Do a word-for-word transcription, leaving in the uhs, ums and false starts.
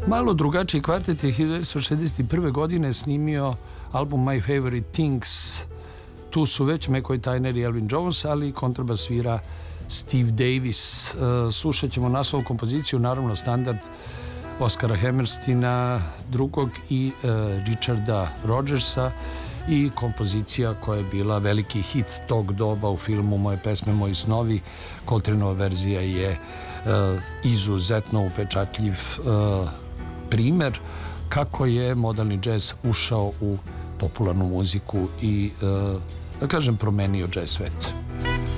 Malo drugačiji kvartet je hiljadu devetsto šezdeset prve. godine snimio album My Favorite Things. Tu su već McCoy Tyner i Elvin Jones, ali kontrabas svira Steve Davis. Slušat ćemo naslovu kompoziciju, naravno standard Oskara Hammerstina drugog i Richarda Rodgersa, i kompozicija koja je bila veliki hit tog doba u filmu Moje pesme, moji snovi. Coltraneova verzija je izuzetno upečatljiv primer kako je moderni džez ušao u popularnu muziku i, da kažem, promenio džez svet.